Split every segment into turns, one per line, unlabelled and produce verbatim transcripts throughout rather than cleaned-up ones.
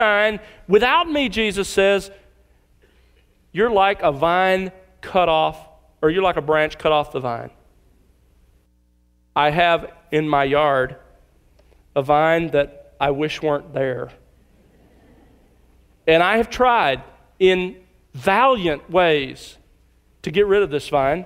vine. Without me, Jesus says, you're like a vine cut off, or you're like a branch cut off the vine. I have in my yard a vine that I wish weren't there. And I have tried in valiant ways to get rid of this vine.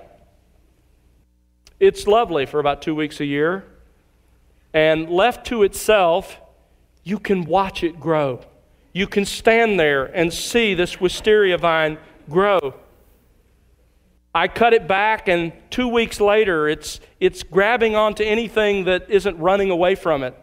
It's lovely for about two weeks a year. And left to itself, you can watch it grow. You can stand there and see this wisteria vine grow. I cut it back, and two weeks later, it's, it's grabbing onto anything that isn't running away from it.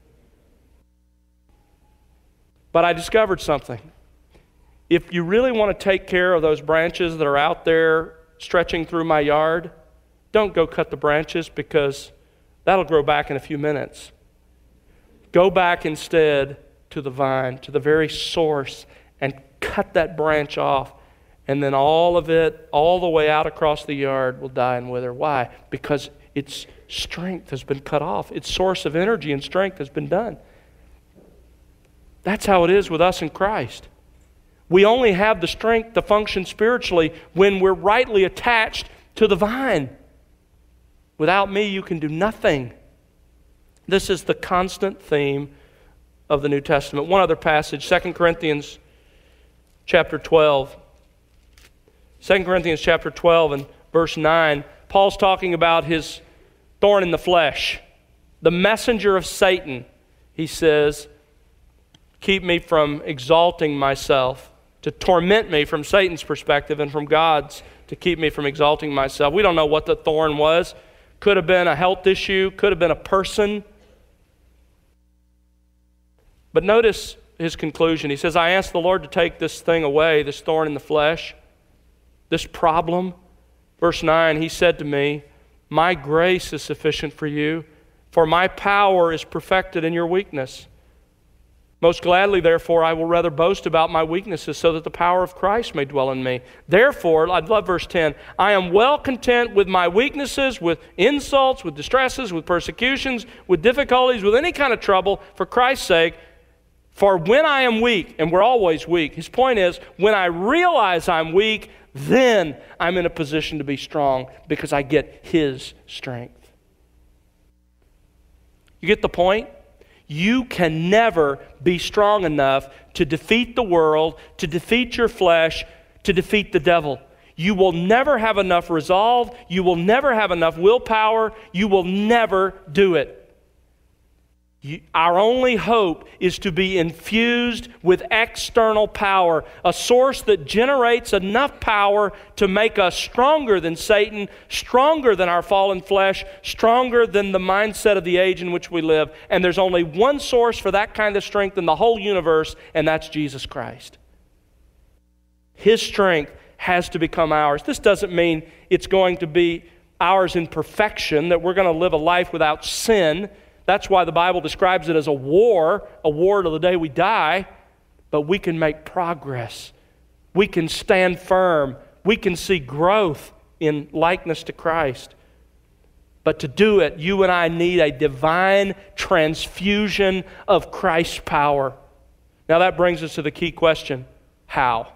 But I discovered something. If you really want to take care of those branches that are out there stretching through my yard, don't go cut the branches, because that'll grow back in a few minutes. Go back instead to the vine, to the very source, and cut that branch off. And then all of it, all the way out across the yard, will die and wither. Why? Because its strength has been cut off. Its source of energy and strength has been done. That's how it is with us in Christ. We only have the strength to function spiritually when we're rightly attached to the vine. Without me, you can do nothing. This is the constant theme of the New Testament. One other passage, Second Corinthians chapter twelve. Second Corinthians chapter twelve and verse nine, Paul's talking about his thorn in the flesh. The messenger of Satan, he says, keep me from exalting myself, to torment me from Satan's perspective, and from God's to keep me from exalting myself. We don't know what the thorn was. Could have been a health issue, could have been a person. But notice his conclusion. He says, I asked the Lord to take this thing away, this thorn in the flesh, this problem. Verse nine, he said to me, my grace is sufficient for you, for my power is perfected in your weakness. Most gladly, therefore, I will rather boast about my weaknesses, so that the power of Christ may dwell in me. Therefore, I love verse ten, I am well content with my weaknesses, with insults, with distresses, with persecutions, with difficulties, with any kind of trouble, for Christ's sake. For when I am weak, and we're always weak, his point is, when I realize I'm weak, then I'm in a position to be strong, because I get his strength. You get the point? You can never be strong enough to defeat the world, to defeat your flesh, to defeat the devil. You will never have enough resolve. You will never have enough willpower. You will never do it. You, our only hope is to be infused with external power, a source that generates enough power to make us stronger than Satan, stronger than our fallen flesh, stronger than the mindset of the age in which we live. And there's only one source for that kind of strength in the whole universe, and that's Jesus Christ. His strength has to become ours. This doesn't mean it's going to be ours in perfection, that we're going to live a life without sin. That's why the Bible describes it as a war, a war till the day we die. But we can make progress. We can stand firm. We can see growth in likeness to Christ. But to do it, you and I need a divine transfusion of Christ's power. Now that brings us to the key question. How?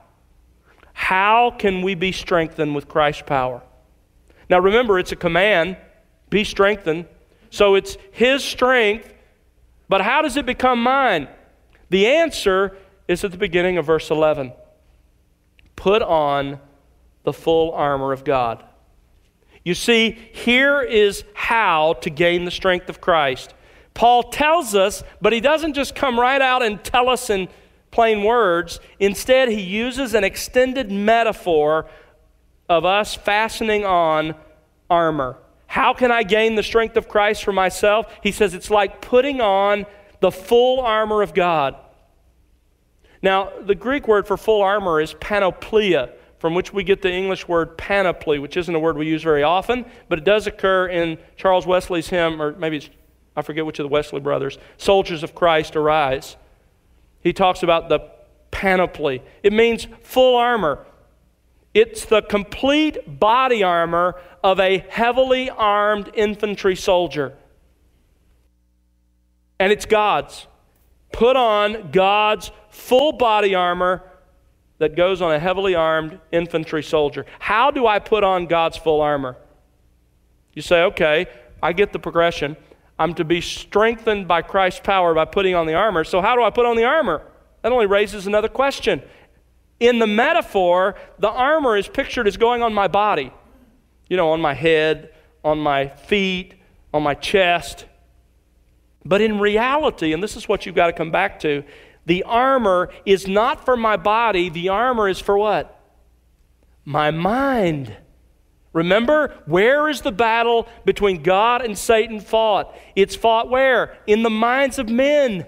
How can we be strengthened with Christ's power? Now remember, it's a command. Be strengthened. So it's his strength, but how does it become mine? The answer is at the beginning of verse eleven. Put on the full armor of God. You see, here is how to gain the strength of Christ. Paul tells us, but he doesn't just come right out and tell us in plain words. Instead, he uses an extended metaphor of us fastening on armor. How can I gain the strength of Christ for myself? He says it's like putting on the full armor of God. Now, the Greek word for full armor is panoplia, from which we get the English word panoply, which isn't a word we use very often, but it does occur in Charles Wesley's hymn, or maybe it's, I forget which of the Wesley brothers, Soldiers of Christ Arise. He talks about the panoply. It means full armor. It's the complete body armor of a heavily armed infantry soldier. And it's God's. Put on God's full body armor that goes on a heavily armed infantry soldier. How do I put on God's full armor? You say, okay, I get the progression. I'm to be strengthened by Christ's power by putting on the armor. So how do I put on the armor? That only raises another question. In the metaphor, the armor is pictured as going on my body. You know, on my head, on my feet, on my chest. But in reality, and this is what you've got to come back to, the armor is not for my body. The armor is for what? My mind. Remember, where is the battle between God and Satan fought? It's fought where? In the minds of men.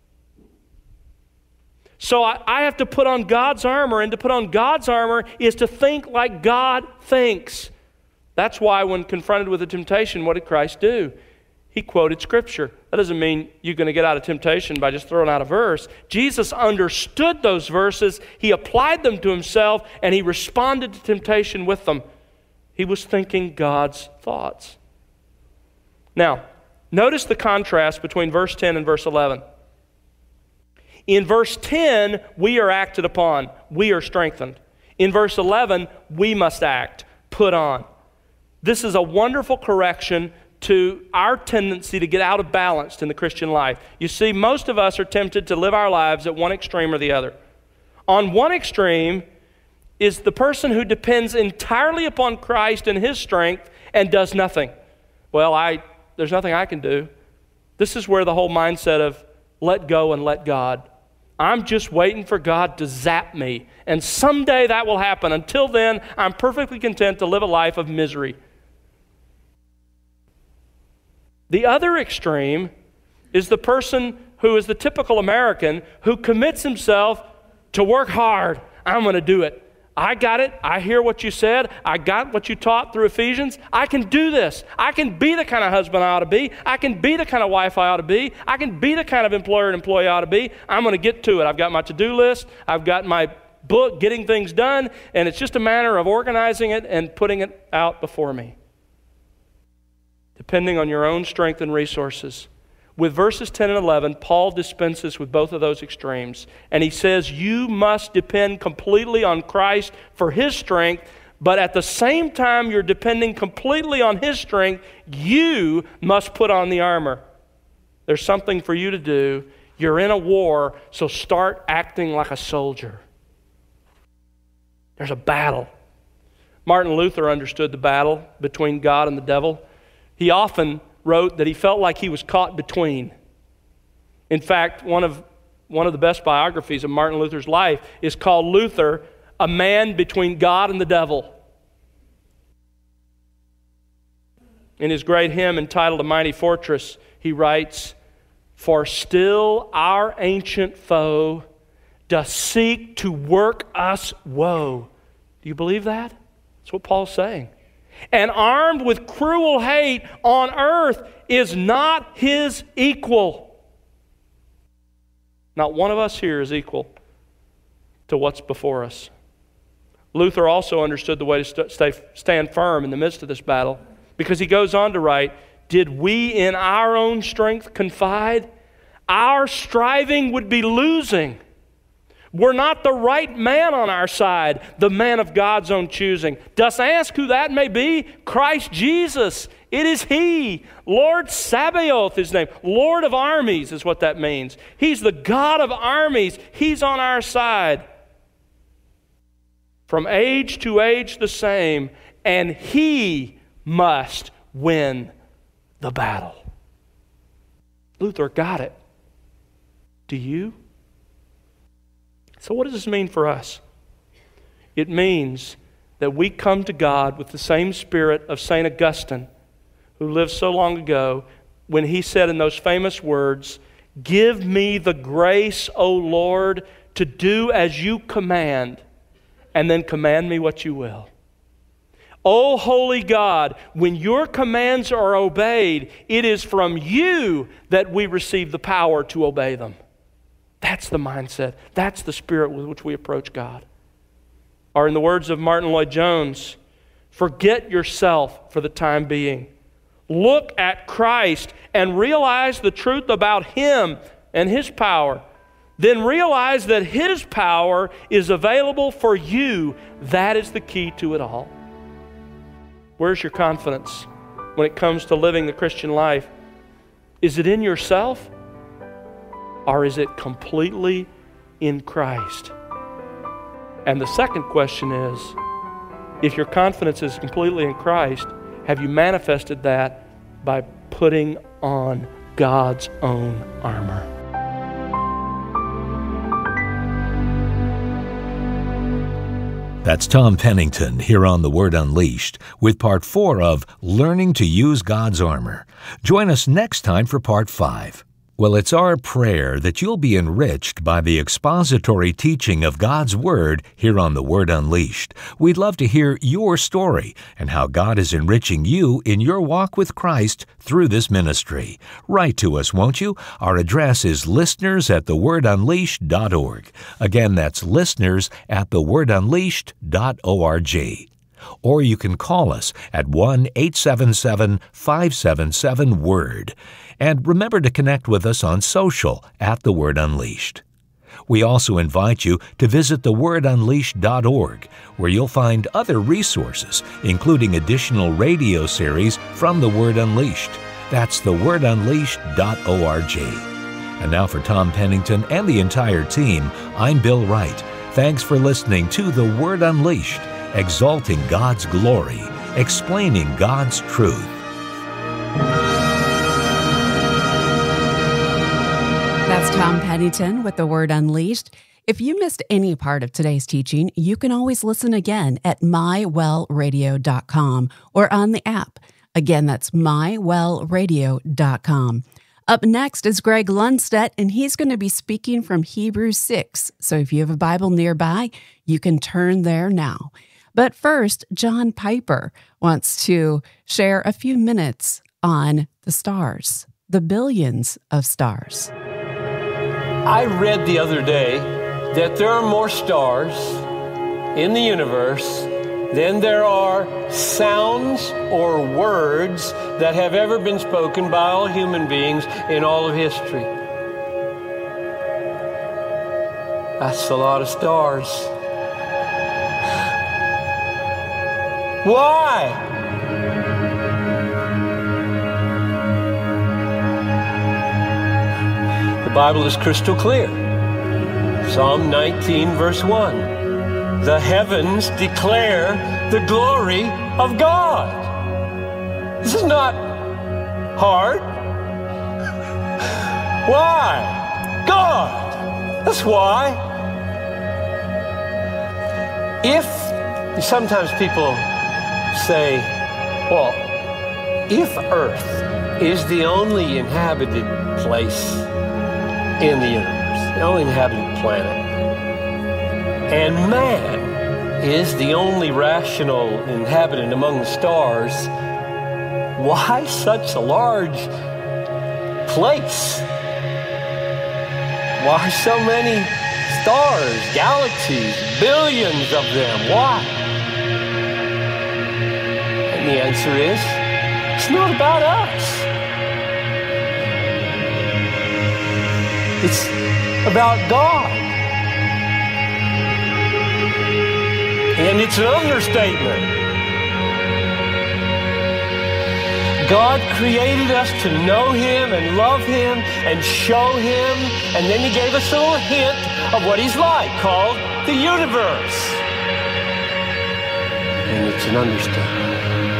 So I, I have to put on God's armor, and to put on God's armor is to think like God thinks. That's why when confronted with a temptation, what did Christ do? He quoted Scripture. That doesn't mean you're going to get out of temptation by just throwing out a verse. Jesus understood those verses, He applied them to Himself, and He responded to temptation with them. He was thinking God's thoughts. Now, notice the contrast between verse ten and verse eleven. In verse ten, we are acted upon. We are strengthened. In verse eleven, we must act, put on. This is a wonderful correction to our tendency to get out of balance in the Christian life. You see, most of us are tempted to live our lives at one extreme or the other. On one extreme is the person who depends entirely upon Christ and His strength and does nothing. Well, I there's nothing I can do. This is where the whole mindset of let go and let God. I'm just waiting for God to zap me, and someday that will happen. Until then, I'm perfectly content to live a life of misery. The other extreme is the person who is the typical American who commits himself to work hard. I'm going to do it. I got it. I hear what you said. I got what you taught through Ephesians. I can do this. I can be the kind of husband I ought to be. I can be the kind of wife I ought to be. I can be the kind of employer and employee I ought to be. I'm going to get to it. I've got my to-do list. I've got my book, Getting Things Done, and it's just a matter of organizing it and putting it out before me. Depending on your own strength and resources. With verses ten and eleven, Paul dispenses with both of those extremes. And he says you must depend completely on Christ for His strength, but at the same time you're depending completely on His strength, you must put on the armor. There's something for you to do. You're in a war, so start acting like a soldier. There's a battle. Martin Luther understood the battle between God and the devil. He often wrote that he felt like he was caught between. In fact, one of, one of the best biographies of Martin Luther's life is called Luther, A Man Between God and the Devil. In his great hymn entitled A Mighty Fortress, he writes, "For still our ancient foe doth seek to work us woe." Do you believe that? That's what Paul's saying. "And armed with cruel hate on earth is not his equal." Not one of us here is equal to what's before us. Luther also understood the way to st- stay, stand firm in the midst of this battle, because he goes on to write, "Did we in our own strength confide, our striving would be losing. We're not the right man on our side, the man of God's own choosing. Dost ask who that may be? Christ Jesus. It is He. Lord Sabaoth, His name. Lord of armies is what that means. He's the God of armies. He's on our side. From age to age the same, and He must win the battle." Luther got it. Do you? So what does this mean for us? It means that we come to God with the same spirit of Saint Augustine, who lived so long ago, when he said in those famous words, "Give me the grace, O Lord, to do as you command, and then command me what you will." O holy God, when your commands are obeyed, it is from you that we receive the power to obey them. That's the mindset. That's the spirit with which we approach God. Or in the words of Martin Lloyd-Jones, forget yourself for the time being. Look at Christ and realize the truth about Him. and His power, then realize that His power is available for you. That is the key to it all. Where's your confidence when it comes to living the Christian life? Is it in yourself, or is it completely in Christ? And the second question is, if your confidence is completely in Christ, have you manifested that by putting on God's own armor?
That's Tom Pennington here on The Word Unleashed with part four of Learning to Use God's Armor. Join us next time for part five. Well, it's our prayer that you'll be enriched by the expository teaching of God's Word here on The Word Unleashed. We'd love to hear your story and how God is enriching you in your walk with Christ through this ministry. Write to us, won't you? Our address is listeners at the word unleashed dot org. Again, that's listeners at the word unleashed dot org. Or you can call us at one eight seven seven, five seven seven, WORD. And remember to connect with us on social at The Word Unleashed. We also invite you to visit the word unleashed dot org, where you'll find other resources, including additional radio series from The Word Unleashed. That's the word unleashed dot org. And now for Tom Pennington and the entire team, I'm Bill Wright. Thanks for listening to The Word Unleashed, exalting God's glory, explaining God's truth.
That's Tom Pennington with The Word Unleashed. If you missed any part of today's teaching, you can always listen again at my well radio dot com or on the app. Again, that's my well radio dot com. Up next is Greg Lundstedt, and he's going to be speaking from Hebrews six. So if you have a Bible nearby, you can turn there now. But first, John Piper wants to share a few minutes on the stars, the billions of stars.
I read the other day that there are more stars in the universe than there are sounds or words that have ever been spoken by all human beings in all of history. That's a lot of stars. Why? The Bible is crystal clear. Psalm nineteen, verse one. The heavens declare the glory of God. This is not hard. Why? God. That's why. If, sometimes people say, well, if Earth is the only inhabited place in the universe, the only inhabited planet, and man is the only rational inhabitant among the stars, why such a large place? Why so many stars, galaxies, billions of them? Why? And the answer is, it's not about us. It's about God. And it's an understatement. God created us to know Him and love Him and show Him, and then He gave us a little hint of what He's like, called the universe. And it's an understatement.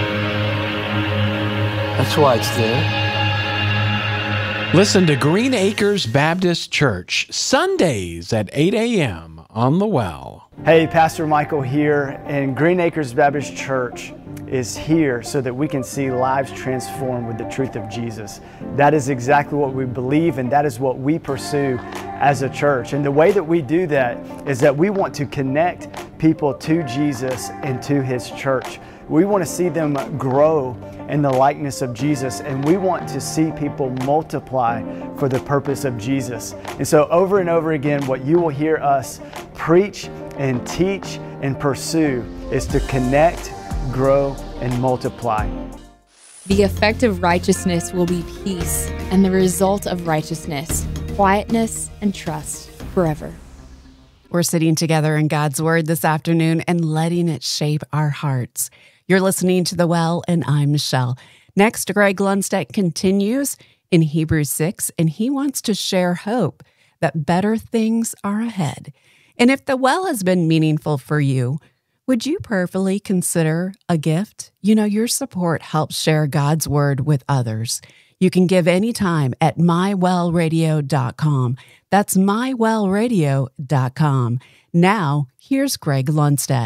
That's why it's there.
Listen to Green Acres Baptist Church, Sundays at eight a.m. on The Well.
Hey, Pastor Michael here, and Green Acres Baptist Church is here so that we can see lives transformed with the truth of Jesus. That is exactly what we believe, and that is what we pursue as a church. And the way that we do that is that we want to connect people to Jesus and to His church. We want to see them grow in the likeness of Jesus, and we want to see people multiply for the purpose of Jesus. And so over and over again, what you will hear us preach and teach and pursue is to connect, grow, and multiply.
The effect of righteousness will be peace, and the result of righteousness, quietness, and trust forever.
We're sitting together in God's Word this afternoon and letting it shape our hearts. You're listening to The Well, and I'm Michelle. Next, Greg Lundstedt continues in Hebrews six, and he wants to share hope that better things are ahead. And if The Well has been meaningful for you, would you prayerfully consider a gift? You know, your support helps share God's Word with others. You can give anytime at my well radio dot com. That's my well radio dot com. Now, here's Greg Lundstedt.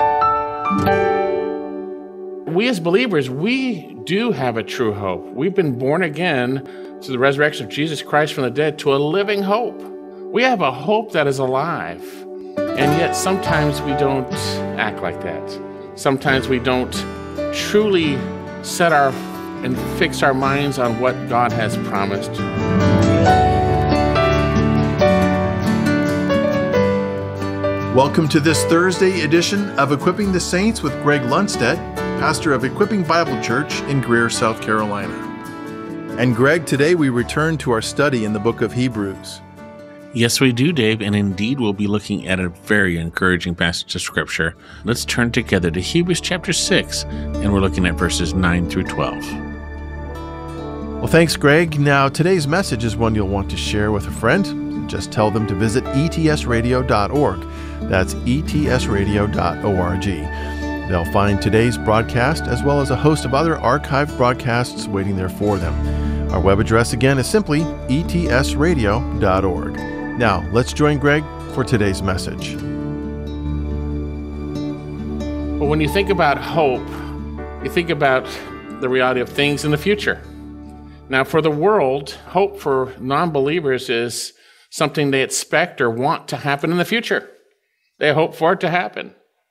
We as believers, we do have a true hope. We've been born again through the resurrection of Jesus Christ from the dead to a living hope. We have a hope that is alive, and yet sometimes we don't act like that. Sometimes we don't truly set our and fix our minds on what God has promised.
Welcome to this Thursday edition of Equipping the Saints with Greg Lundstedt, pastor of Equipping Bible Church in Greer, South Carolina. And Greg, today we return to our study in the book of Hebrews.
Yes, we do, Dave, and indeed we'll be looking at a very encouraging passage of Scripture. Let's turn together to Hebrews chapter six, and we're looking at verses nine through twelve.
Well, thanks, Greg. Now, today's message is one you'll want to share with a friend. Just tell them to visit e t s radio dot org. That's e t s radio dot org. They'll find today's broadcast as well as a host of other archived broadcasts waiting there for them. Our web address again is simply e t s radio dot org. Now, let's join Greg for today's message.
Well, when you think about hope, you think about the reality of things in the future. Now, for the world, hope for non-believers is something they expect or want to happen in the future. They hope for it to happen.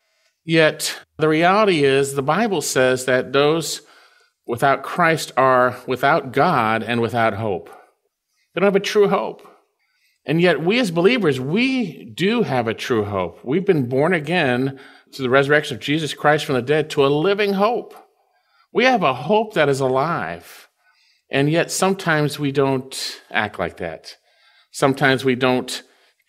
Yet, the reality is the Bible says that those without Christ are without God and without hope. They don't have a true hope. And yet, we as believers, we do have a true hope. We've been born again through the resurrection of Jesus Christ from the dead to a living hope. We have a hope that is alive. And yet, sometimes we don't act like that. Sometimes we don't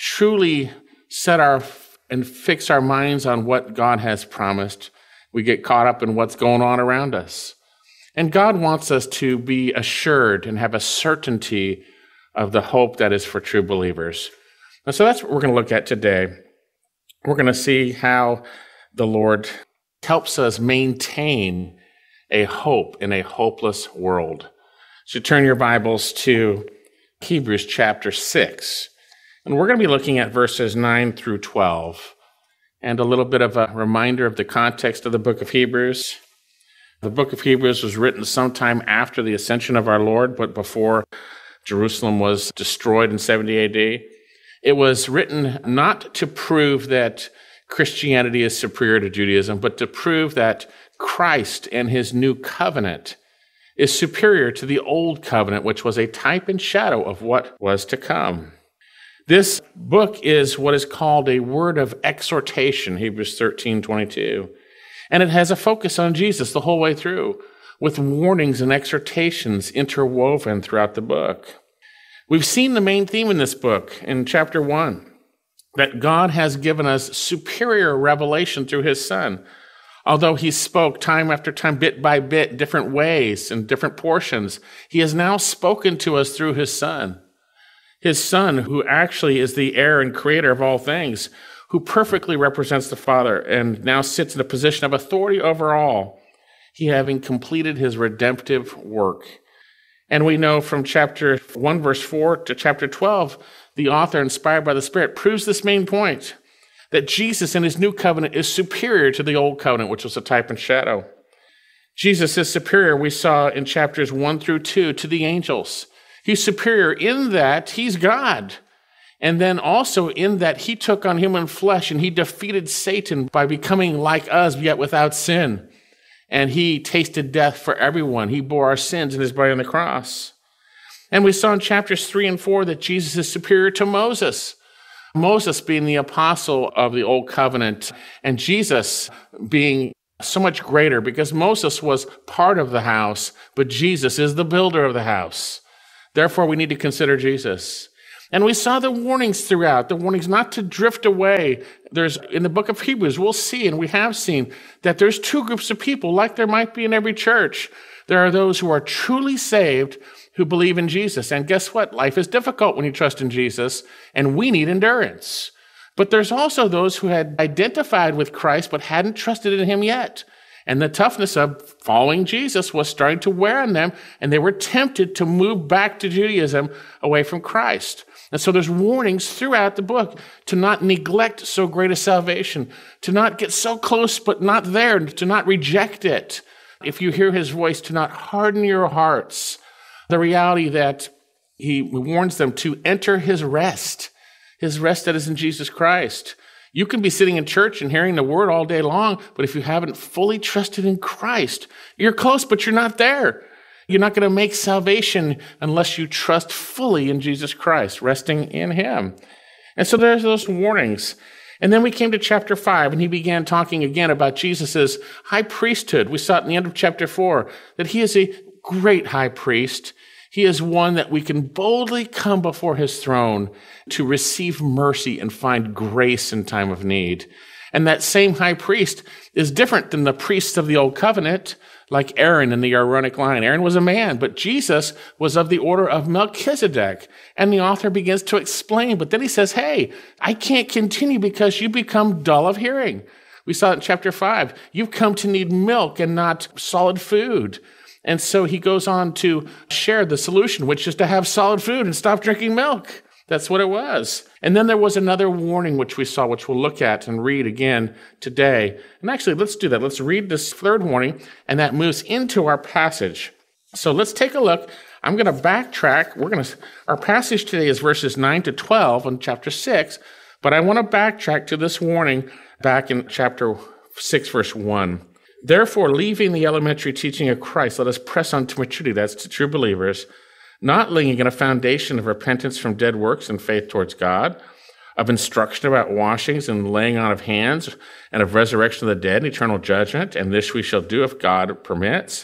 truly set our and fix our minds on what God has promised. We get caught up in what's going on around us. And God wants us to be assured and have a certainty of the hope that is for true believers. And so that's what we're going to look at today. We're going to see how the Lord helps us maintain a hope in a hopeless world. So turn your Bibles to Hebrews chapter six. And we're going to be looking at verses nine through twelve. And a little bit of a reminder of the context of the book of Hebrews. The book of Hebrews was written sometime after the ascension of our Lord, but before Jerusalem was destroyed in seventy A D. It was written not to prove that Christianity is superior to Judaism, but to prove that Christ and his new covenant is superior to the old covenant, which was a type and shadow of what was to come. This book is what is called a word of exhortation, Hebrews thirteen twenty-two. And it has a focus on Jesus the whole way through, with warnings and exhortations interwoven throughout the book. We've seen the main theme in this book in chapter one, that God has given us superior revelation through his Son. Although he spoke time after time, bit by bit, different ways and different portions, he has now spoken to us through his Son. His Son, who actually is the heir and creator of all things, who perfectly represents the Father and now sits in a position of authority over all, he having completed his redemptive work. And we know from chapter one, verse four to chapter twelve, the author, inspired by the Spirit, proves this main point, that Jesus in his new covenant is superior to the old covenant, which was a type and shadow. Jesus is superior, we saw in chapters one through two, to the angels. He's superior in that he's God. And then also in that he took on human flesh and he defeated Satan by becoming like us, yet without sin. And he tasted death for everyone. He bore our sins in his body on the cross. And we saw in chapters three and four that Jesus is superior to Moses. Moses being the apostle of the old covenant, and Jesus being so much greater because Moses was part of the house, but Jesus is the builder of the house. Therefore, we need to consider Jesus. And we saw the warnings throughout, the warnings not to drift away. There's, in the book of Hebrews, we'll see, and we have seen, that there's two groups of people, like there might be in every church. There are those who are truly saved, who believe in Jesus. And guess what? Life is difficult when you trust in Jesus, and we need endurance. But there's also those who had identified with Christ, but hadn't trusted in him yet. And the toughness of following Jesus was starting to wear on them, and they were tempted to move back to Judaism away from Christ. And so there's warnings throughout the book to not neglect so great a salvation, to not get so close but not there, to not reject it. If you hear his voice, to not harden your hearts. The reality that he warns them to enter his rest, his rest that is in Jesus Christ. You can be sitting in church and hearing the word all day long, but if you haven't fully trusted in Christ, you're close, but you're not there. You're not going to make salvation unless you trust fully in Jesus Christ, resting in him. And so there's those warnings. And then we came to chapter five, and he began talking again about Jesus' high priesthood. We saw at the end of chapter four that he is a great high priest. He is one that we can boldly come before his throne to receive mercy and find grace in time of need. And that same high priest is different than the priests of the old covenant, like Aaron in the Aaronic line. Aaron was a man, but Jesus was of the order of Melchizedek. And the author begins to explain, but then he says, hey, I can't continue because you become dull of hearing. We saw it in chapter five. You've come to need milk and not solid food. And so he goes on to share the solution, which is to have solid food and stop drinking milk. That's what it was. And then there was another warning, which we saw, which we'll look at and read again today. And actually, let's do that. Let's read this third warning, and that moves into our passage. So let's take a look. I'm going to backtrack. We're going to, our passage today is verses nine to twelve in chapter six, but I want to backtrack to this warning back in chapter six, verse one. Therefore, leaving the elementary teaching of Christ, let us press on to maturity, that's to true believers, not laying in a foundation of repentance from dead works and faith towards God, of instruction about washings and laying on of hands, and of resurrection of the dead and eternal judgment, and this we shall do if God permits.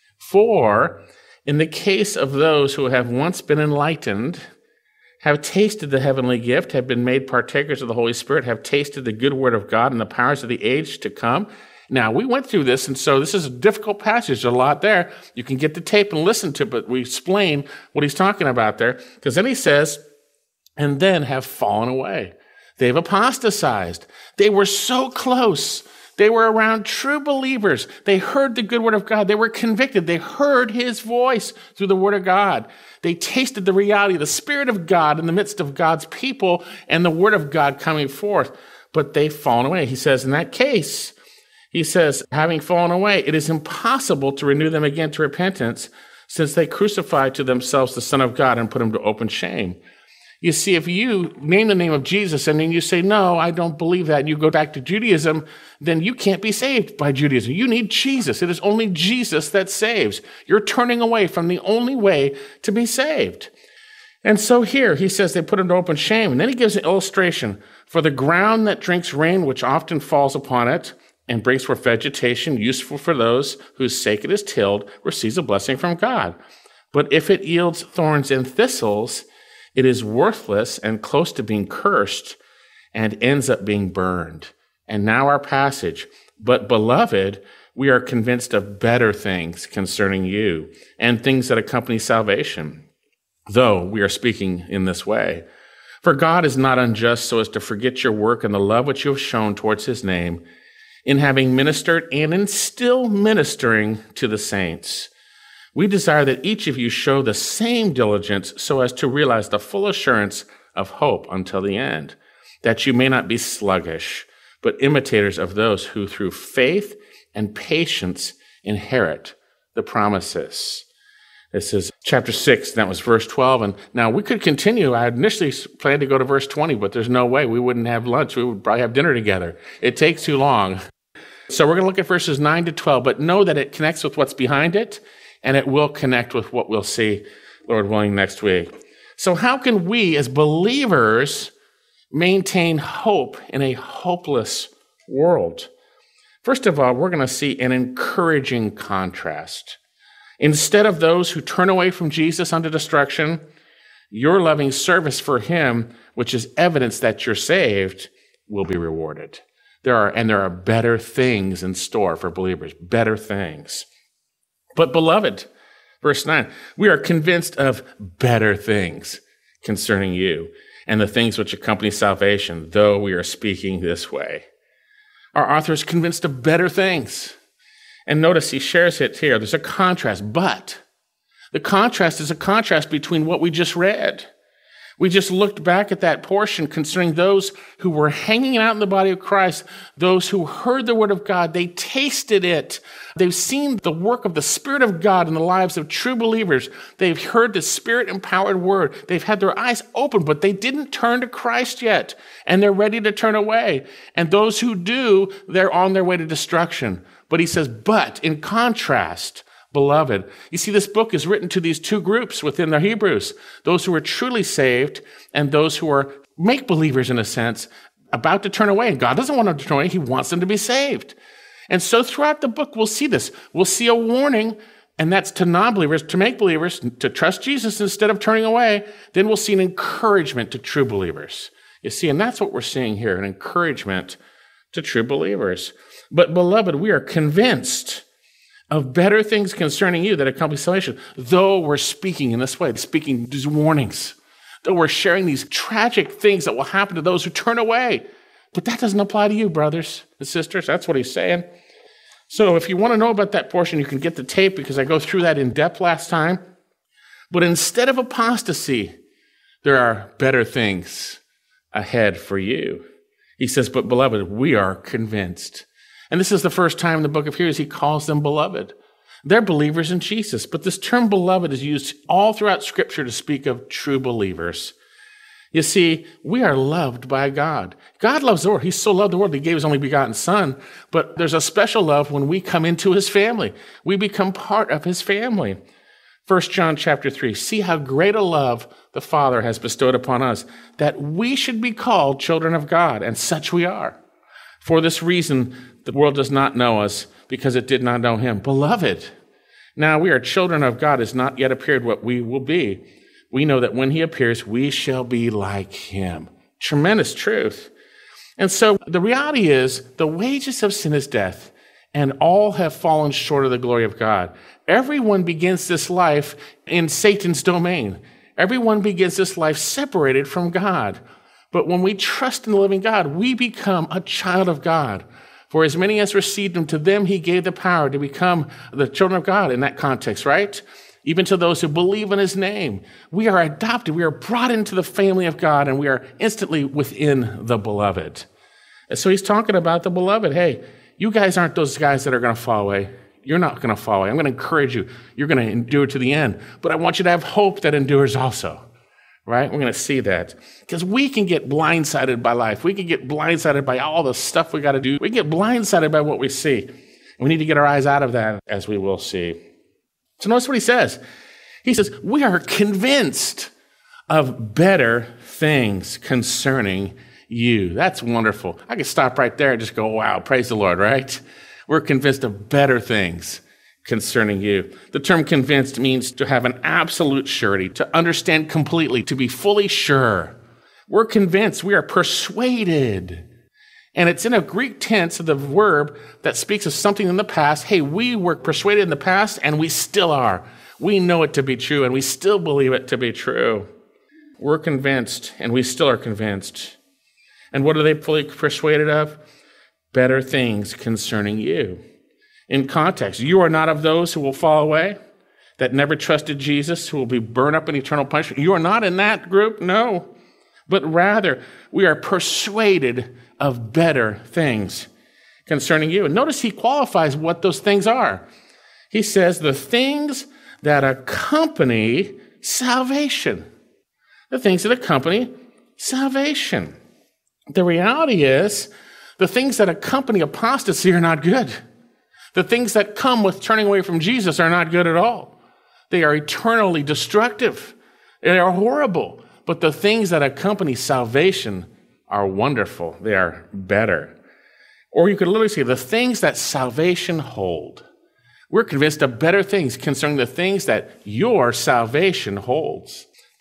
For, in the case of those who have once been enlightened, have tasted the heavenly gift, have been made partakers of the Holy Spirit, have tasted the good word of God and the powers of the age to come. Now, we went through this, and so this is a difficult passage. There's a lot there. You can get the tape and listen to it, but we explain what he's talking about there. Because then he says, and then have fallen away. They've apostatized. They were so close. They were around true believers. They heard the good word of God. They were convicted. They heard his voice through the word of God. They tasted the reality, the Spirit of God in the midst of God's people and the word of God coming forth. But they've fallen away. He says, in that case, he says, having fallen away, it is impossible to renew them again to repentance, since they crucified to themselves the Son of God and put him to open shame. You see, if you name the name of Jesus and then you say, no, I don't believe that, and you go back to Judaism, then you can't be saved by Judaism. You need Jesus. It is only Jesus that saves. You're turning away from the only way to be saved. And so here he says they put him to open shame. And then he gives an illustration. For the ground that drinks rain, which often falls upon it, and brings forth vegetation useful for those whose sake it is tilled, receives a blessing from God. But if it yields thorns and thistles, it is worthless and close to being cursed and ends up being burned. And now our passage. But beloved, we are convinced of better things concerning you and things that accompany salvation, though we are speaking in this way. For God is not unjust so as to forget your work and the love which you have shown towards his name, in having ministered and in still ministering to the saints. We desire that each of you show the same diligence so as to realize the full assurance of hope until the end, that you may not be sluggish, but imitators of those who through faith and patience inherit the promises. This is chapter six, that was verse twelve. And now we could continue. I initially planned to go to verse twenty, but there's no way. We wouldn't have lunch. We would probably have dinner together. It takes too long. So we're going to look at verses nine to twelve, but know that it connects with what's behind it, and it will connect with what we'll see, Lord willing, next week. So how can we as believers maintain hope in a hopeless world? First of all, we're going to see an encouraging contrast. Instead of those who turn away from Jesus unto destruction, Your loving service for him, which is evidence that you're saved, will be rewarded. There are, and there are better things in store for believers, better things. But beloved, verse nine, we are convinced of better things concerning you and the things which accompany salvation, though we are speaking this way. Our author is convinced of better things. And notice he shares it here. There's a contrast, but the contrast is a contrast between what we just read. We just looked back at that portion concerning those who were hanging out in the body of Christ, those who heard the word of God. They tasted it. They've seen the work of the Spirit of God in the lives of true believers. They've heard the Spirit-empowered word. They've had their eyes open, but they didn't turn to Christ yet, and they're ready to turn away. And those who do, they're on their way to destruction. But he says, but in contrast, beloved. You see, this book is written to these two groups within the Hebrews, those who are truly saved and those who are make-believers in a sense, about to turn away. And God doesn't want them to turn away. He wants them to be saved. And so throughout the book, we'll see this. We'll see a warning, and that's to non-believers, to make-believers, to trust Jesus instead of turning away. Then we'll see an encouragement to true believers. You see, and that's what we're seeing here, an encouragement to true believers. But beloved, we are convinced of better things concerning you that accompany salvation, though we're speaking in this way, speaking these warnings, though we're sharing these tragic things that will happen to those who turn away. But that doesn't apply to you, brothers and sisters. That's what he's saying. So if you want to know about that portion, you can get the tape because I go through that in depth last time. But instead of apostasy, there are better things ahead for you. He says, but beloved, we are convinced. And this is the first time in the book of Hebrews he calls them beloved. They're believers in Jesus, but this term beloved is used all throughout Scripture to speak of true believers. You see, we are loved by God. God loves the world. He so loved the world, he gave his only begotten Son, but there's a special love when we come into his family. We become part of his family. First John chapter three, see how great a love the Father has bestowed upon us, that we should be called children of God, and such we are. For this reason, the world does not know us, because it did not know him. Beloved, now we are children of God, has not yet appeared what we will be. We know that when he appears, we shall be like him. Tremendous truth. And so the reality is, the wages of sin is death, and all have fallen short of the glory of God. Everyone begins this life in Satan's domain. Everyone begins this life separated from God. But when we trust in the living God, we become a child of God. For as many as received him, to them he gave the power to become the children of God in that context, right? Even to those who believe in his name. We are adopted. We are brought into the family of God, and we are instantly within the beloved. And so he's talking about the beloved. Hey, you guys aren't those guys that are going to fall away. You're not going to fall away. I'm going to encourage you. You're going to endure to the end. But I want you to have hope that endures also. Right? We're going to see that. Because we can get blindsided by life. We can get blindsided by all the stuff we got to do. We can get blindsided by what we see. And we need to get our eyes out of that, as we will see. So notice what he says. He says, we are convinced of better things concerning you. That's wonderful. I could stop right there and just go, wow, praise the Lord, right? We're convinced of better things concerning you. The term convinced means to have an absolute surety, to understand completely, to be fully sure. We're convinced, we are persuaded. And it's in a Greek tense of the verb that speaks of something in the past. Hey, we were persuaded in the past and we still are. We know it to be true and we still believe it to be true. We're convinced and we still are convinced. And what are they fully persuaded of? Better things concerning you. In context, you are not of those who will fall away, that never trusted Jesus, who will be burned up in eternal punishment. You are not in that group, no. But rather, we are persuaded of better things concerning you. And notice he qualifies what those things are. He says, the things that accompany salvation. The things that accompany salvation. The reality is, the things that accompany apostasy are not good. The things that come with turning away from Jesus are not good at all. They are eternally destructive. They are horrible. But the things that accompany salvation are wonderful. They are better. Or you could literally say the things that salvation hold. We're convinced of better things concerning the things that your salvation holds.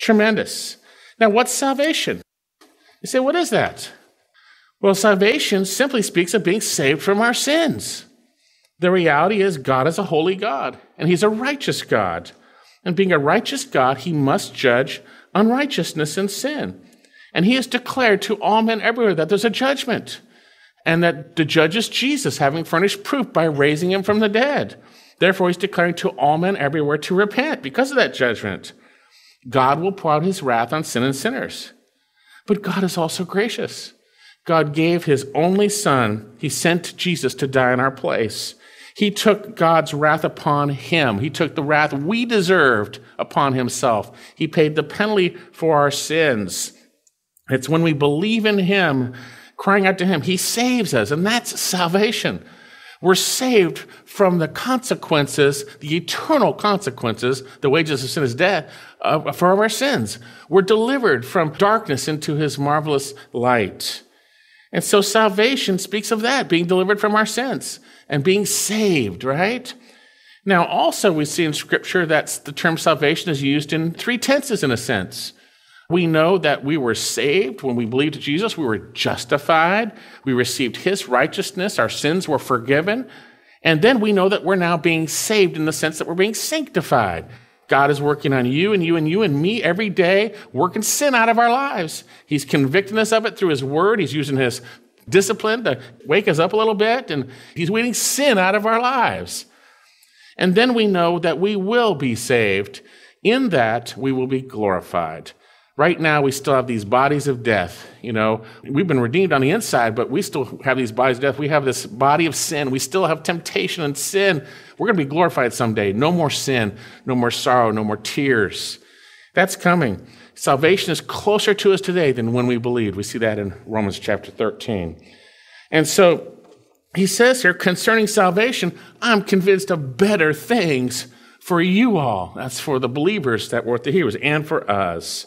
Tremendous. Now, what's salvation? You say, what is that? Well, salvation simply speaks of being saved from our sins. The reality is God is a holy God, and he's a righteous God. And being a righteous God, he must judge unrighteousness and sin. And he has declared to all men everywhere that there's a judgment, and that the judge is Jesus, having furnished proof by raising him from the dead. Therefore, he's declaring to all men everywhere to repent because of that judgment. God will pour out his wrath on sin and sinners. But God is also gracious. God gave his only son. He sent Jesus to die in our place. He took God's wrath upon him. He took the wrath we deserved upon himself. He paid the penalty for our sins. It's when we believe in him, crying out to him, he saves us, and that's salvation. We're saved from the consequences, the eternal consequences, the wages of sin is death, uh, for our sins. We're delivered from darkness into his marvelous light. And so salvation speaks of that, being delivered from our sins and being saved, right? Now, also we see in Scripture that the term salvation is used in three tenses in a sense. We know that we were saved when we believed in Jesus. We were justified. We received his righteousness. Our sins were forgiven. And then we know that we're now being saved in the sense that we're being sanctified. God is working on you and you and you and me every day, working sin out of our lives. He's convicting us of it through his word. He's using his discipline to wake us up a little bit, and he's weeding sin out of our lives. And then we know that we will be saved. In that, we will be glorified. Right now, we still have these bodies of death. You know, we've been redeemed on the inside, but we still have these bodies of death. We have this body of sin. We still have temptation and sin. We're going to be glorified someday. No more sin, no more sorrow, no more tears. That's coming. Salvation is closer to us today than when we believed. We see that in Romans chapter thirteen. And so he says here, concerning salvation, I'm convinced of better things for you all. That's for the believers that were the hearers and for us.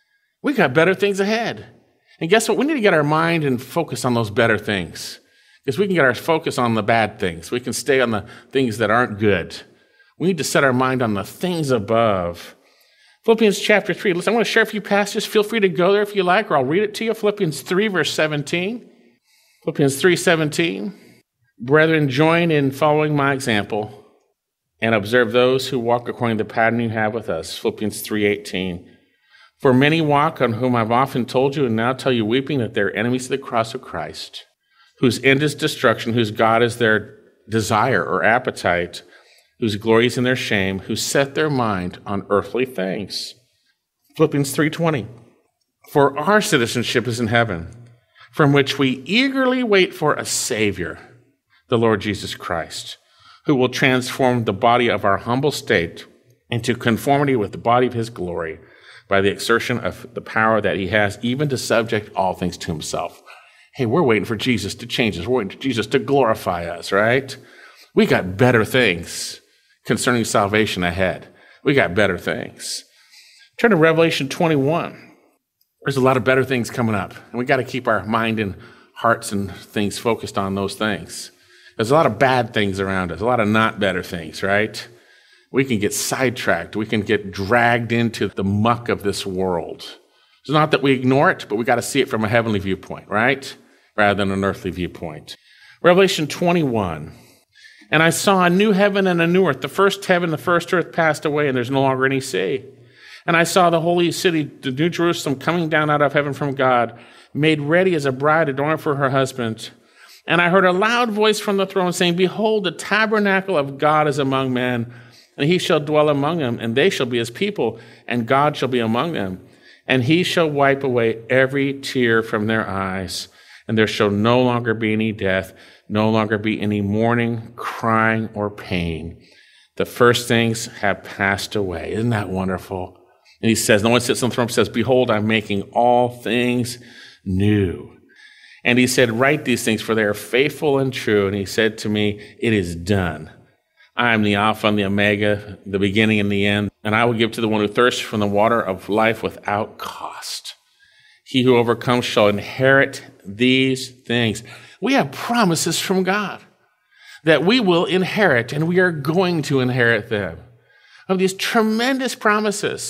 We got better things ahead. And guess what? We need to get our mind and focus on those better things. Because we can get our focus on the bad things. We can stay on the things that aren't good. We need to set our mind on the things above. Philippians chapter three. Listen, I want to share a few passages. Feel free to go there if you like, or I'll read it to you. Philippians three, verse seventeen. Philippians three, seventeen. Brethren, join in following my example and observe those who walk according to the pattern you have with us. Philippians three, eighteen. For many walk, on whom I've often told you and now tell you weeping, that they're enemies of the cross of Christ, whose end is destruction, whose God is their desire or appetite, whose glory is in their shame, who set their mind on earthly things. Philippians three twenty. For our citizenship is in heaven, from which we eagerly wait for a Savior, the Lord Jesus Christ, who will transform the body of our humble state into conformity with the body of his glory, by the exertion of the power that he has, even to subject all things to himself. Hey, we're waiting for Jesus to change us. We're waiting for Jesus to glorify us, right? We got better things concerning salvation ahead. We got better things. Turn to Revelation twenty-one. There's a lot of better things coming up, and we got to keep our mind and hearts and things focused on those things. There's a lot of bad things around us, a lot of not better things, right? We can get sidetracked. We can get dragged into the muck of this world. It's not that we ignore it, but we got to see it from a heavenly viewpoint, right? Rather than an earthly viewpoint. Revelation twenty-one. And I saw a new heaven and a new earth. The first heaven, the first earth passed away, and there's no longer any sea. And I saw the holy city, the New Jerusalem, coming down out of heaven from God, made ready as a bride adorned for her husband. And I heard a loud voice from the throne saying, Behold, the tabernacle of God is among men, and he shall dwell among them, and they shall be his people, and God shall be among them. And he shall wipe away every tear from their eyes, and there shall no longer be any death, no longer be any mourning, crying, or pain. The first things have passed away. Isn't that wonderful? And he says, no one sits on the throne, says, Behold, I'm making all things new. And he said, Write these things, for they are faithful and true. And he said to me, It is done. I am the Alpha and the Omega, the beginning and the end, and I will give to the one who thirsts from the water of life without cost. He who overcomes shall inherit these things. We have promises from God that we will inherit, and we are going to inherit them. Of these tremendous promises.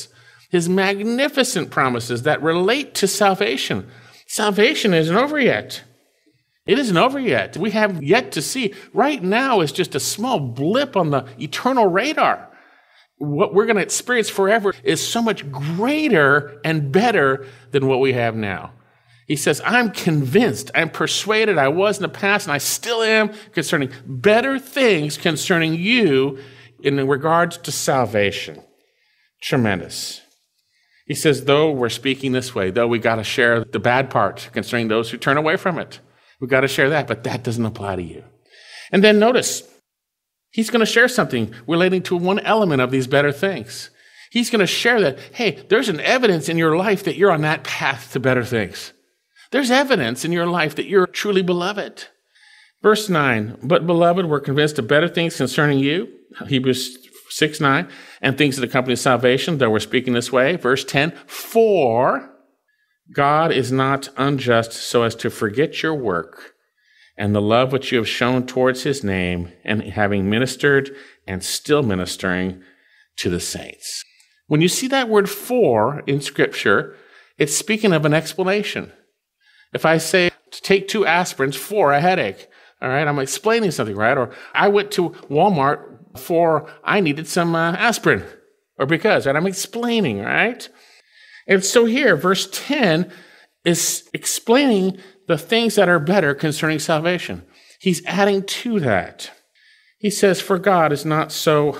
his magnificent promises that relate to salvation. Salvation isn't over yet. It isn't over yet. We have yet to see. Right now is just a small blip on the eternal radar. What we're going to experience forever is so much greater and better than what we have now. He says, I'm convinced, I'm persuaded, I was in the past, and I still am concerning better things concerning you in regards to salvation. Tremendous. He says, though we're speaking this way, though we got to share the bad part concerning those who turn away from it. We've got to share that, but that doesn't apply to you. And then notice, he's going to share something relating to one element of these better things. He's going to share that, hey, there's an evidence in your life that you're on that path to better things. There's evidence in your life that you're truly beloved. Verse nine, but beloved, we're convinced of better things concerning you, Hebrews six nine, and things that accompany salvation, though we're speaking this way. Verse ten, for God is not unjust so as to forget your work and the love which you have shown towards his name, and having ministered and still ministering to the saints. When you see that word for in Scripture, it's speaking of an explanation. If I say, take two aspirins for a headache, all right, I'm explaining something, right? Or I went to Walmart for I needed some uh, aspirin, or because, right? I'm explaining, right? And so here, verse ten is explaining the things that are better concerning salvation. He's adding to that. He says, for God is not so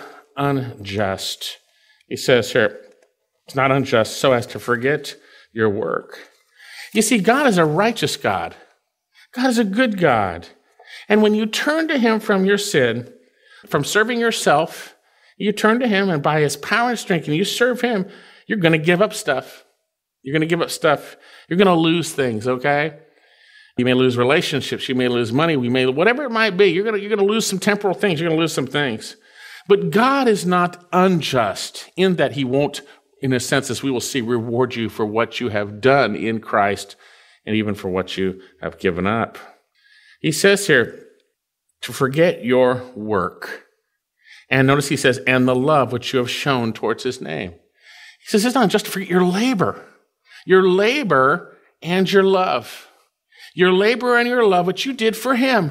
unjust. He says here, it's not unjust so as to forget your work. You see, God is a righteous God. God is a good God. And when you turn to him from your sin, from serving yourself, you turn to him, and by his power and strength, and you serve him, you're going to give up stuff. You're going to give up stuff. You're going to lose things, okay? You may lose relationships. You may lose money. We may, whatever it might be, you're going to, you're going to lose some temporal things. You're going to lose some things. But God is not unjust in that he won't, in a sense, as we will see, reward you for what you have done in Christ and even for what you have given up. He says here, to forget your work. And notice he says, and the love which you have shown towards his name. He says, it's not just to forget your labor. Your labor and your love. Your labor and your love, which you did for him.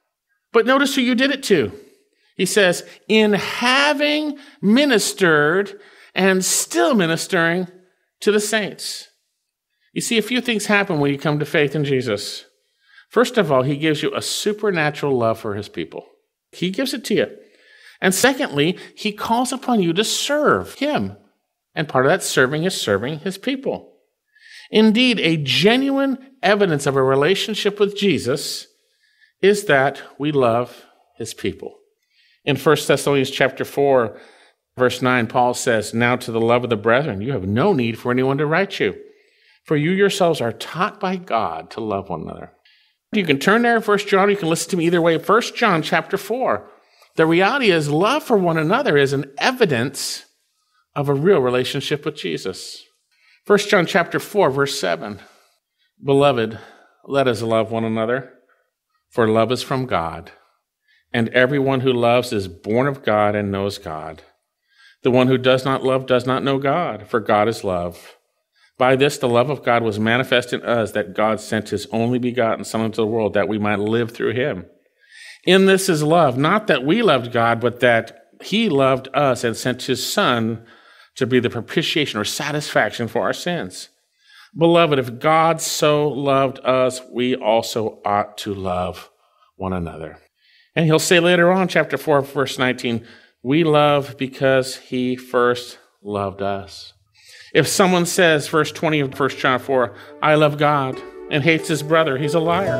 But notice who you did it to. He says, in having ministered and still ministering to the saints. You see, a few things happen when you come to faith in Jesus. First of all, he gives you a supernatural love for his people. He gives it to you. And secondly, he calls upon you to serve him. And part of that serving is serving his people. Indeed, a genuine evidence of a relationship with Jesus is that we love his people. In First Thessalonians chapter four, verse nine, Paul says, now to the love of the brethren, you have no need for anyone to write you, for you yourselves are taught by God to love one another. You can turn there, First John, you can listen to me either way. First John chapter four. The reality is love for one another is an evidence of a real relationship with Jesus. First John chapter four, verse seven. Beloved, let us love one another, for love is from God. And everyone who loves is born of God and knows God. The one who does not love does not know God, for God is love. By this the love of God was manifest in us, that God sent his only begotten Son into the world, that we might live through him. In this is love, not that we loved God, but that he loved us and sent his Son to be the propitiation or satisfaction for our sins. Beloved, if God so loved us, we also ought to love one another. And he'll say later on, chapter four, verse nineteen, we love because he first loved us. If someone says, verse twenty of First John four, I love God, and hates his brother, he's a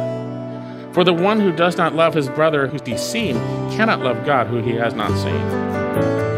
liar. For the one who does not love his brother who he's seen cannot love God who he has not seen.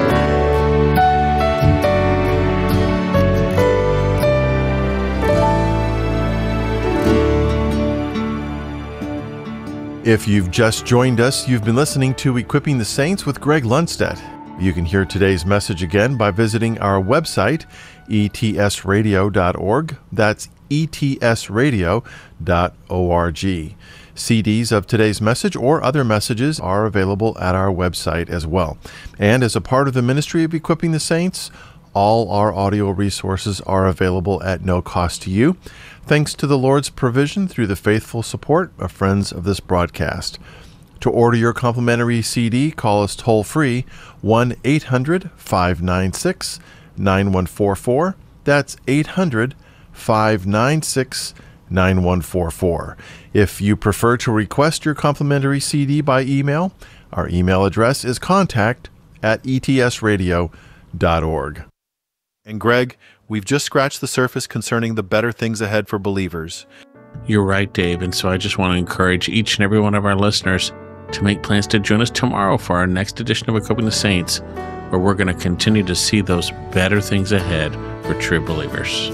If you've just joined us, you've been listening to Equipping the Saints with Greg Lundstedt. You can hear today's message again by visiting our website, e t s radio dot org. That's e t s radio dot org. C Ds of today's message or other messages are available at our website as well. And as a part of the ministry of Equipping the Saints, All our audio resources are available at no cost to you, thanks to the Lord's provision through the faithful support of friends of this broadcast. To order your complimentary C D, call us toll-free, one eight hundred five nine six nine one four four. That's eight hundred five nine six nine one four four. If you prefer to request your complimentary C D by email, our email address is contact at e t s radio dot org. And Greg, we've just scratched the surface concerning the better things ahead for believers.
You're right, Dave, and so I just want to encourage each and every one of our listeners to make plans to join us tomorrow for our next edition of Equipping the Saints, where we're going to continue to see those better things ahead for true believers.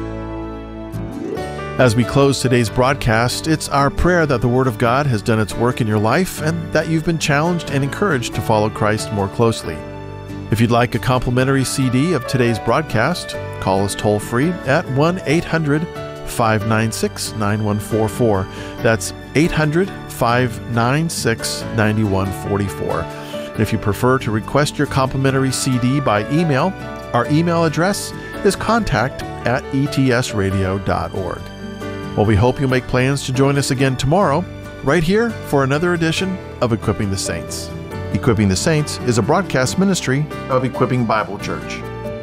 As we close today's broadcast, it's our prayer that the Word of God has done its work in your life and that you've been challenged and encouraged to follow Christ more closely. If you'd like a complimentary C D of today's broadcast, call us toll-free at one eight hundred five nine six nine one four four. That's eight hundred five nine six nine one four four. And if you prefer to request your complimentary C D by email, our email address is contact at e t s radio dot org. Well, we hope you'll make plans to join us again tomorrow, right here for another edition of Equipping the Saints. Equipping the Saints is a broadcast ministry of Equipping Bible Church.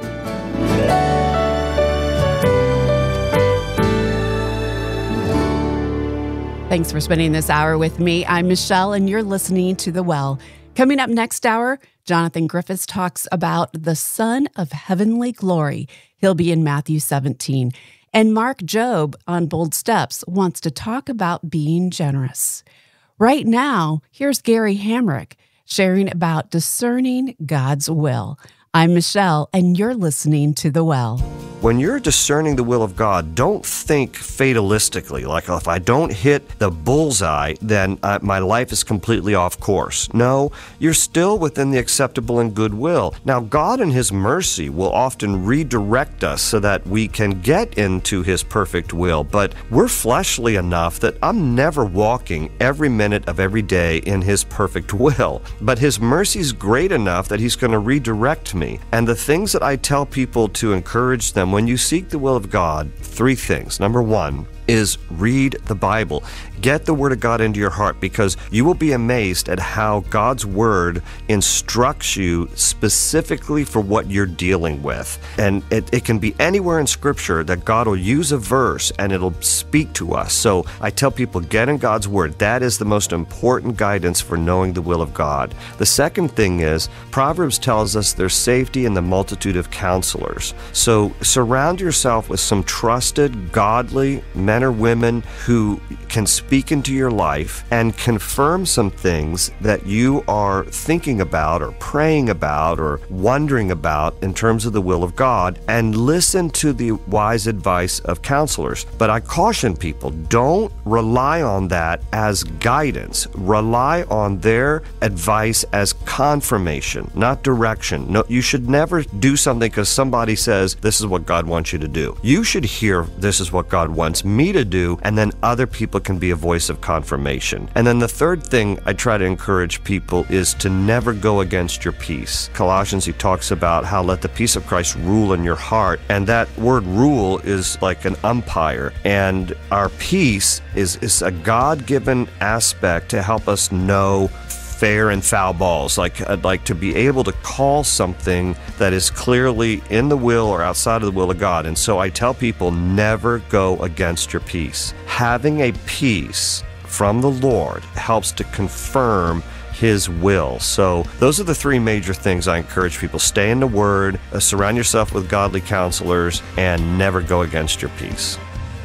Thanks for spending this hour with me. I'm Michelle, and you're listening to The Well. Coming up next hour, Jonathan Griffiths talks about the Son of Heavenly Glory. He'll be in Matthew seventeen. And Mark Jobe on Bold Steps wants to talk about being generous. Right now, here's Gary Hamrick sharing about discerning God's will. I'm Michelle, and you're listening to The Well.
When you're discerning the will of God, don't think fatalistically, like if I don't hit the bullseye, then uh, my life is completely off course. No, you're still within the acceptable and good will. Now, God in His mercy will often redirect us so that we can get into His perfect will, but we're fleshly enough that I'm never walking every minute of every day in His perfect will. But His mercy is great enough that He's going to redirect me. And the things that I tell people to encourage them, when you seek the will of God, three things. Number one is read the Bible. Get the Word of God into your heart, because you will be amazed at how God's Word instructs you specifically for what you're dealing with. And it, it can be anywhere in Scripture that God will use a verse and it'll speak to us. So I tell people, get in God's Word. That is the most important guidance for knowing the will of God. The second thing is, Proverbs tells us there's safety in the multitude of counselors. So surround yourself with some trusted, godly men or women who can speak into your life and confirm some things that you are thinking about or praying about or wondering about in terms of the will of God, and listen to the wise advice of counselors. But I caution people, don't rely on that as guidance. Rely on their advice as confirmation, not direction. No, you should never do something because somebody says, this is what God wants you to do. You should hear, this is what God wants me to do, and then other people can be a voice of confirmation. And then the third thing I try to encourage people is to never go against your peace. Colossians, he talks about how let the peace of Christ rule in your heart, and that word rule is like an umpire, and our peace is, is a God-given aspect to help us know fair and foul balls. Like I'd like to be able to call something that is clearly in the will or outside of the will of God. And so I tell people, never go against your peace. Having a peace from the Lord helps to confirm His will. So those are the three major things I encourage people. Stay in the Word, uh, surround yourself with godly counselors, and never go against your peace.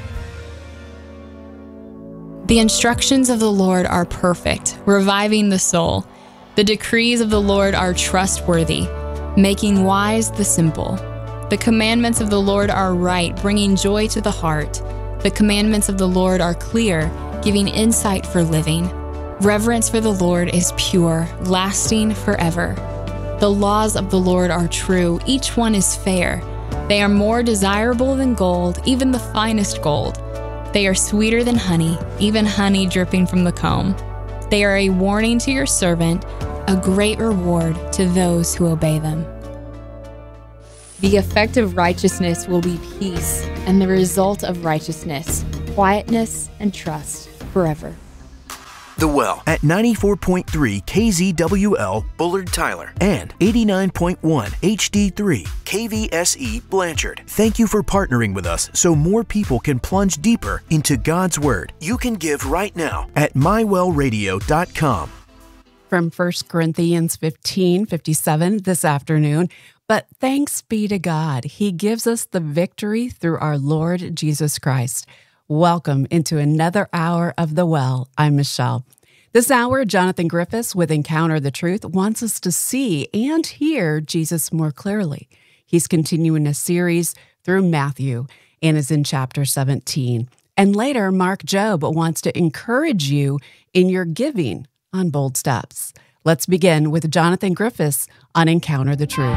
The instructions of the Lord are perfect, reviving the soul. The decrees of the Lord are trustworthy, making wise the simple. The commandments of the Lord are right, bringing joy to the heart. The commandments of the Lord are clear, giving insight for living. Reverence for the Lord is pure, lasting forever. The laws of the Lord are true, each one is fair. They are more desirable than gold, even the finest gold. They are sweeter than honey, even honey dripping from the comb. They are a warning to your servant, a great reward to those who obey them.
The effect of righteousness will be peace, and the result of righteousness, quietness and trust forever.
The Well at ninety-four point three K Z W L Bullard Tyler and eighty-nine point one H D three K V S E Blanchard. Thank you for partnering with us so more people can plunge deeper into God's Word. You can give right now at my well radio dot com.
From First Corinthians fifteen fifty-seven this afternoon. But thanks be to God, He gives us the victory through our Lord Jesus Christ. Welcome into another hour of The Well. I'm Michelle. This hour, Jonathan Griffiths with Encounter the Truth wants us to see and hear Jesus more clearly. He's continuing a series through Matthew and is in chapter seventeen. And later, Mark Jobe wants to encourage you in your giving on bold steps. Let's begin with Jonathan Griffiths on Encounter the Truth.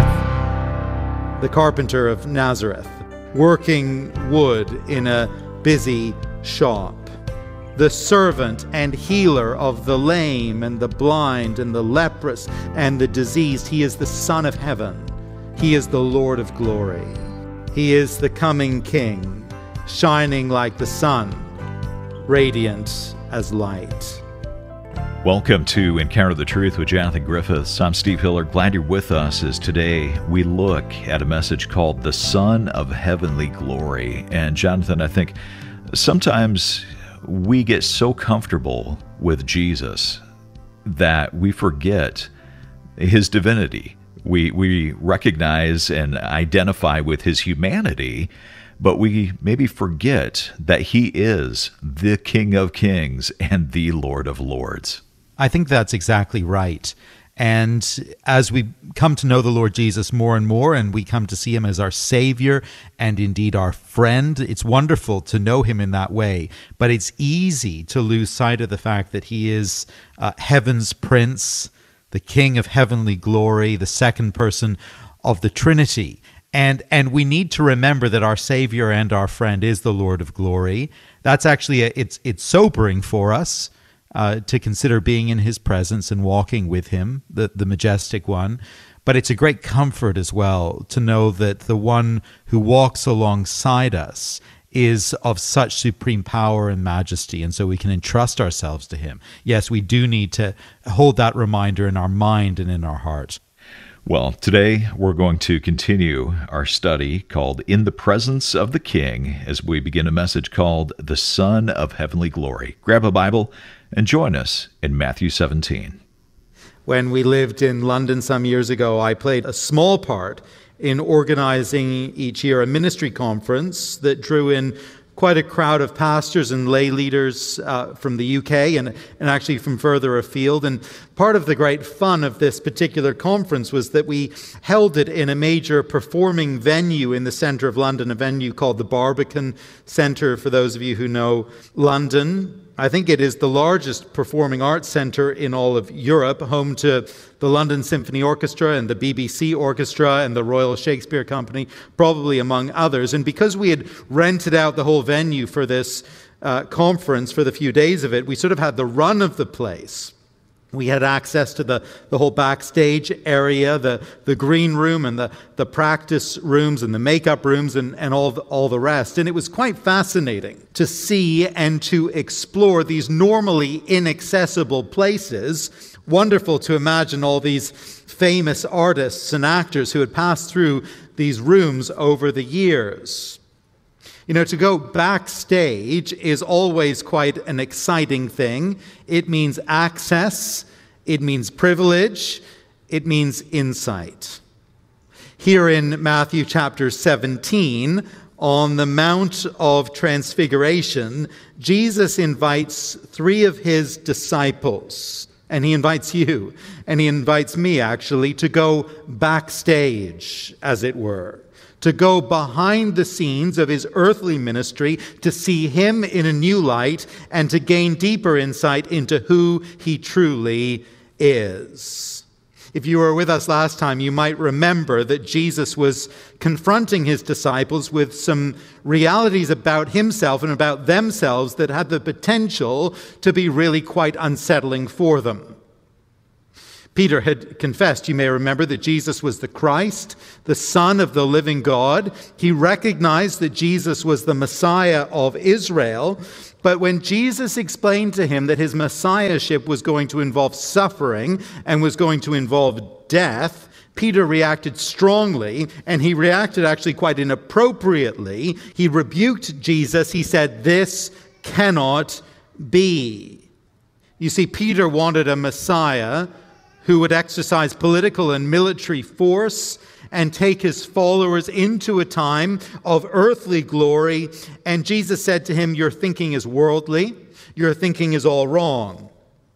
The carpenter of Nazareth, working wood in a busy shop. The servant and healer of the lame and the blind and the leprous and the diseased. He is the Son of Heaven. He is the Lord of glory. He is the coming King, shining like the sun, radiant as light.
Welcome to Encounter the Truth with Jonathan Griffiths. I'm Steve Hiller. Glad you're with us as today we look at a message called The Son of Heavenly Glory. And Jonathan, I think sometimes we get so comfortable with Jesus that we forget His divinity. We, we recognize and identify with His humanity, but we maybe forget that He is the King of Kings and the Lord of Lords.
I think that's exactly right. And as we come to know the Lord Jesus more and more, and we come to see Him as our Savior and indeed our friend, it's wonderful to know Him in that way. But it's easy to lose sight of the fact that He is uh, heaven's Prince, the King of heavenly glory, the second person of the Trinity. And and we need to remember that our Savior and our friend is the Lord of glory. That's actually, a, it's it's sobering for us. Uh, to consider being in His presence and walking with Him, the, the majestic one. But it's a great comfort as well to know that the one who walks alongside us is of such supreme power and majesty, and so we can entrust ourselves to Him. Yes, we do need to hold that reminder in our mind and in our heart.
Well, today we're going to continue our study called In the Presence of the King as we begin a message called The Son of Heavenly Glory. Grab a Bible and join us in Matthew seventeen.
When we lived in London some years ago, I played a small part in organizing each year a ministry conference that drew in quite a crowd of pastors and lay leaders uh, from the U K and, and actually from further afield. And part of the great fun of this particular conference was that we held it in a major performing venue in the centre of London, a venue called the Barbican Centre, for those of you who know London. I think it is the largest performing arts centre in all of Europe, home to the London Symphony Orchestra and the B B C Orchestra and the Royal Shakespeare Company, probably among others. And because we had rented out the whole venue for this uh, conference for the few days of it, we sort of had the run of the place. We had access to the, the whole backstage area, the, the green room and the, the practice rooms and the makeup rooms and, and all, the, all the rest. And it was quite fascinating to see and to explore these normally inaccessible places. Wonderful to imagine all these famous artists and actors who had passed through these rooms over the years. You know, to go backstage is always quite an exciting thing. It means access, it means privilege, it means insight. Here in Matthew chapter seventeen, on the Mount of Transfiguration, Jesus invites three of His disciples, and He invites you, and He invites me actually, to go backstage, as it were. To go behind the scenes of His earthly ministry, to see Him in a new light, and to gain deeper insight into who He truly is. If you were with us last time, you might remember that Jesus was confronting His disciples with some realities about Himself and about themselves that had the potential to be really quite unsettling for them. Peter had confessed, you may remember, that Jesus was the Christ, the Son of the living God. He recognized that Jesus was the Messiah of Israel. But when Jesus explained to him that his messiahship was going to involve suffering and was going to involve death, Peter reacted strongly, and he reacted actually quite inappropriately. He rebuked Jesus. He said, "This cannot be." You see, Peter wanted a Messiah who would exercise political and military force and take his followers into a time of earthly glory. And Jesus said to him, "Your thinking is worldly. Your thinking is all wrong."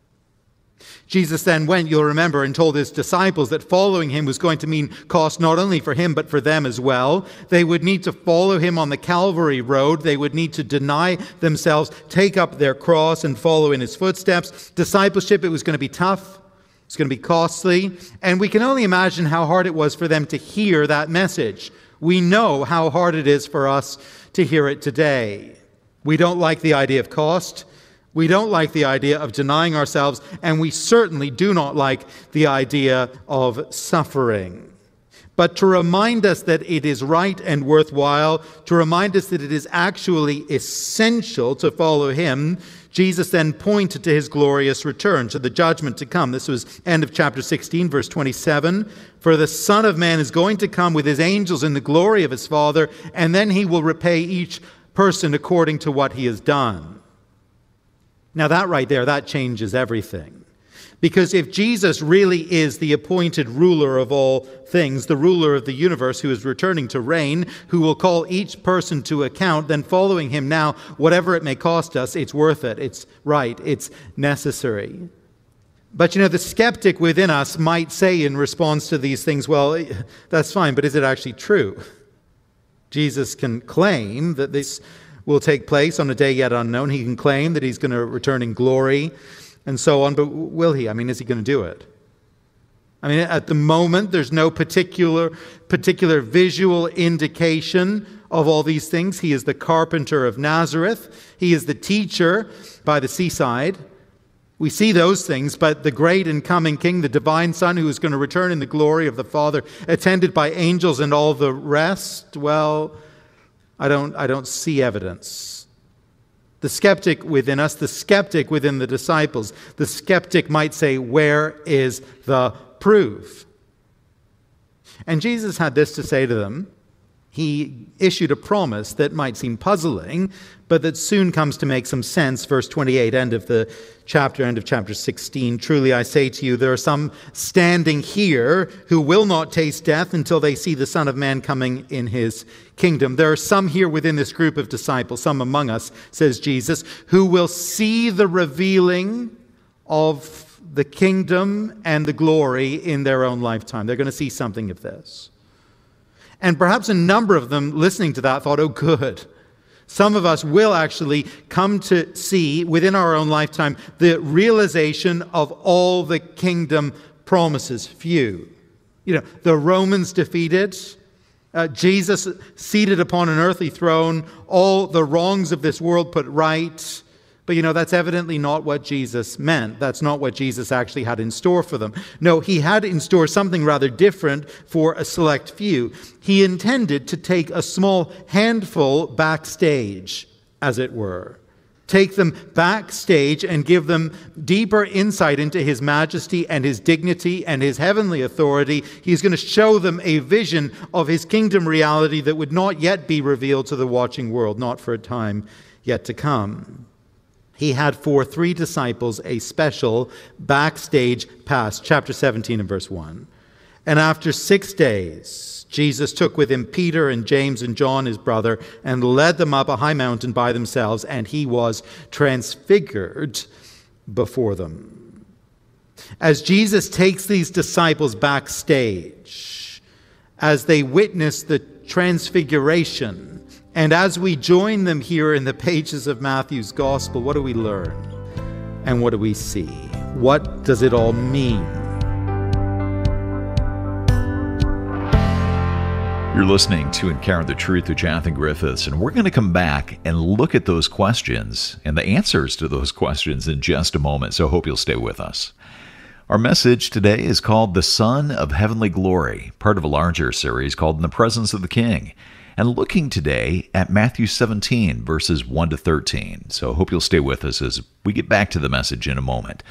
Jesus then went, you'll remember, and told his disciples that following him was going to mean cost not only for him, but for them as well. They would need to follow him on the Calvary road. They would need to deny themselves, take up their cross, and follow in his footsteps. Discipleship, it was going to be tough. It's going to be costly, and we can only imagine how hard it was for them to hear that message. We know how hard it is for us to hear it today. We don't like the idea of cost. We don't like the idea of denying ourselves, and we certainly do not like the idea of suffering. But to remind us that it is right and worthwhile, to remind us that it is actually essential to follow him, Jesus then pointed to his glorious return, to the judgment to come. This was end of chapter sixteen, verse twenty-seven. "For the Son of Man is going to come with his angels in the glory of his Father, and then he will repay each person according to what he has done." Now that right there, that changes everything. Because if Jesus really is the appointed ruler of all things, the ruler of the universe who is returning to reign, who will call each person to account, then following him now, whatever it may cost us, it's worth it. It's right. It's necessary. But you know, the skeptic within us might say in response to these things, well, that's fine, but is it actually true? Jesus can claim that this will take place on a day yet unknown. He can claim that he's going to return in glory and so on, but will he? I mean, is he going to do it? I mean, at the moment, there's no particular particular visual indication of all these things. He is the carpenter of Nazareth. He is the teacher by the seaside. We see those things, but the great and coming King, the divine Son who is going to return in the glory of the Father, attended by angels and all the rest, well, I don't, I don't see evidence. The skeptic within us, the skeptic within the disciples, the skeptic might say, where is the proof? And Jesus had this to say to them. He issued a promise that might seem puzzling, but that soon comes to make some sense. Verse twenty-eight, end of the chapter, end of chapter sixteen. "Truly I say to you, there are some standing here who will not taste death until they see the Son of Man coming in his kingdom." There are some here within this group of disciples, some among us, says Jesus, who will see the revealing of the kingdom and the glory in their own lifetime. They're going to see something of this. And perhaps a number of them listening to that thought, oh, good. Some of us will actually come to see within our own lifetime the realization of all the kingdom promises. Few. You know, the Romans defeated, uh, Jesus seated upon an earthly throne, all the wrongs of this world put right. But, you know, that's evidently not what Jesus meant. That's not what Jesus actually had in store for them. No, he had in store something rather different for a select few. He intended to take a small handful backstage, as it were. Take them backstage and give them deeper insight into his majesty and his dignity and his heavenly authority. He's going to show them a vision of his kingdom reality that would not yet be revealed to the watching world, not for a time yet to come. He had for three disciples a special backstage pass, chapter seventeen and verse one. "And after six days, Jesus took with him Peter and James and John, his brother, and led them up a high mountain by themselves, and he was transfigured before them." As Jesus takes these disciples backstage, as they witness the transfiguration, and as we join them here in the pages of Matthew's Gospel, what do we learn? And what do we see? What does it all mean?
You're listening to Encounter the Truth with Jonathan Griffiths, and we're going to come back and look at those questions and the answers to those questions in just a moment, so I hope you'll stay with us. Our message today is called The Son of Heavenly Glory, part of a larger series called In the Presence of the King, and looking today at Matthew seventeen, verses one to thirteen. So I hope you'll stay with us as we get back to the message in a moment.